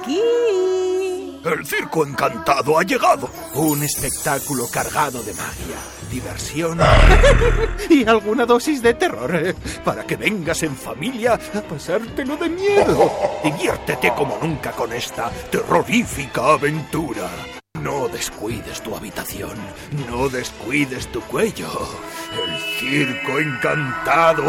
aquí. El circo encantado ha llegado. Un espectáculo cargado de magia, diversión y alguna dosis de terror, para que vengas en familia a pasártelo de miedo. Diviértete como nunca con esta terrorífica aventura. No descuides tu habitación, no descuides tu cuello. El circo encantado